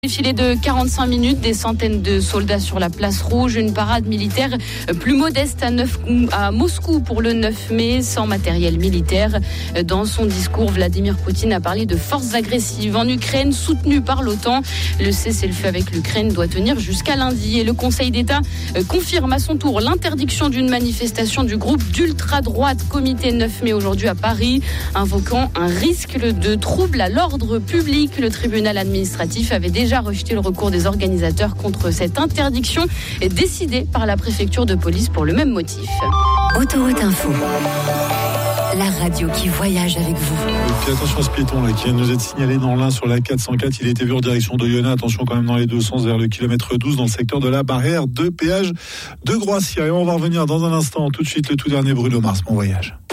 Défilé de 45 minutes, des centaines de soldats sur la place rouge, une parade militaire plus modeste à Moscou pour le 9 mai, sans matériel militaire. Dans son discours, Vladimir Poutine a parlé de forces agressives en Ukraine soutenues par l'OTAN. Le cessez-le-feu avec l'Ukraine doit tenir jusqu'à lundi et le Conseil d'État confirme à son tour l'interdiction d'une manifestation du groupe d'ultra-droite Comité 9 mai aujourd'hui à Paris, invoquant un risque de trouble à l'ordre public. Le tribunal administratif avait déjà rejeté le recours des organisateurs contre cette interdiction décidée par la préfecture de police pour le même motif. Autoroute Info, la radio qui voyage avec vous. Et puis attention à ce piéton là, qui vient de nous être signalé dans l'Ain sur la 404. Il a été vu en direction de Yonne. Attention quand même dans les deux sens vers le kilomètre 12 dans le secteur de la barrière de péage de Groissia. Et on va revenir dans un instant. Tout de suite le tout dernier Bruno Mars. Bon voyage.